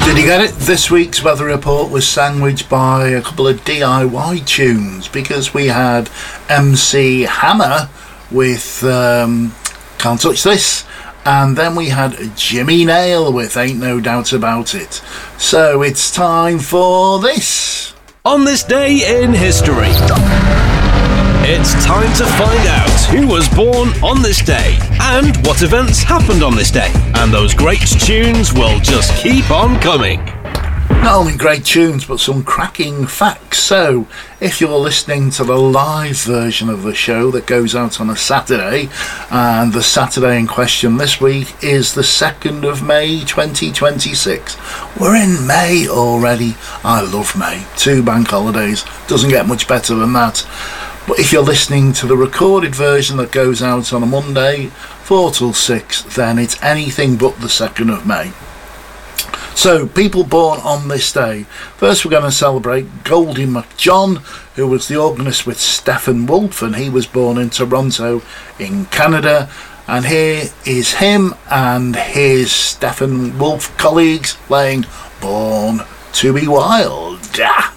Did you get it? This week's weather report was sandwiched by a couple of DIY tunes because we had MC Hammer with Can't Touch This, and then we had Jimmy Nail with Ain't No Doubt About It. So it's time for this. On this day in history, it's time to find out who was born on this day and what events happened on this day. And those great tunes will just keep on coming. Not only great tunes, but some cracking facts. So, if you're listening to the live version of the show that goes out on a Saturday, and the Saturday in question this week is the 2nd of May 2026. We're in May already. I love May. 2 bank holidays. Doesn't get much better than that. But if you're listening to the recorded version that goes out on a Monday, 4 till 6, then it's anything but the 2nd of May. So, people born on this day. First, we're going to celebrate Goldie McJohn, who was the organist with Stephen Wolfe, and he was born in Toronto in Canada. And here is him and his Stephen Wolfe colleagues playing Born to be Wild.